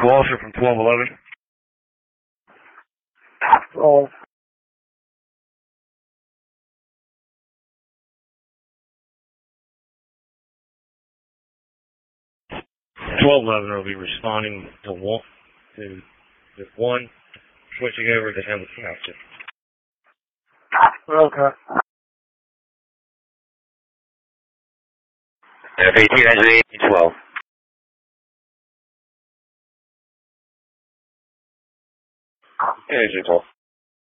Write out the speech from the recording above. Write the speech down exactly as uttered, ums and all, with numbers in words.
medical officer from twelve eleven. Oh. twelve eleven will be responding to one, to just one, switching over to Hamilton Township. Okay. F eighteen ninety-eight twelve. Yeah, it's your call.